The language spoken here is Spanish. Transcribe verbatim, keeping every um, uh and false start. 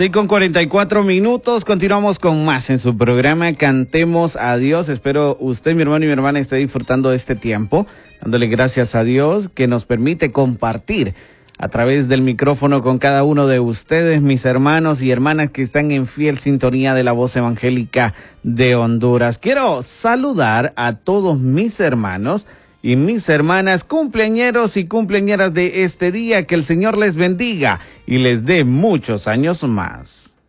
seis con cuarenta y cuatro minutos, continuamos con más en su programa Cantemos a Dios. Espero usted, mi hermano y mi hermana, esté disfrutando de este tiempo, dándole gracias a Dios que nos permite compartir a través del micrófono con cada uno de ustedes, mis hermanos y hermanas que están en fiel sintonía de la voz evangélica de Honduras. Quiero saludar a todos mis hermanos y mis hermanas, cumpleañeros y cumpleañeras de este día. Que el Señor les bendiga y les dé muchos años más.